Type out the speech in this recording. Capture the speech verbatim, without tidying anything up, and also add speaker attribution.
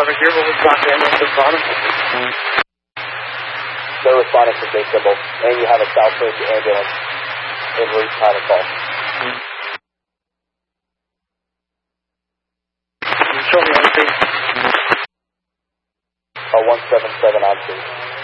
Speaker 1: over here, we'll respond to ambulance at bottom.
Speaker 2: They're responding to J symbol, and you have a South Coast ambulance in route time and call.
Speaker 1: Show me on scene.
Speaker 2: Oh, one seven seven on scene.